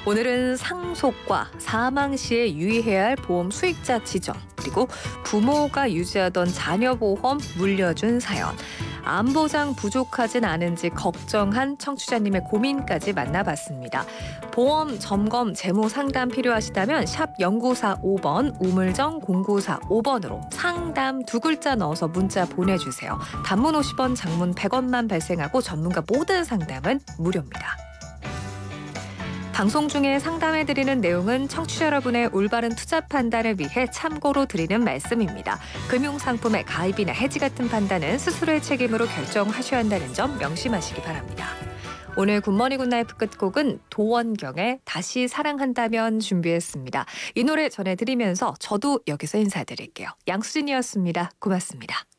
오늘은 상속과 사망 시에 유의해야 할 보험 수익자 지정, 그리고 부모가 유지하던 자녀보험 물려준 사연, 암보장 부족하진 않은지 걱정한 청취자님의 고민까지 만나봤습니다. 보험 점검 재무 상담 필요하시다면 샵 0945번 우물정 0945번으로 상담 두 글자 넣어서 문자 보내주세요. 단문 50원, 장문 100원만 발생하고 전문가 모든 상담은 무료입니다. 방송 중에 상담해드리는 내용은 청취자 여러분의 올바른 투자 판단을 위해 참고로 드리는 말씀입니다. 금융상품의 가입이나 해지 같은 판단은 스스로의 책임으로 결정하셔야 한다는 점 명심하시기 바랍니다. 오늘 굿모닝 굿나잇 끝곡은 도원경의 다시 사랑한다면 준비했습니다. 이 노래 전해드리면서 저도 여기서 인사드릴게요. 양수진이었습니다. 고맙습니다.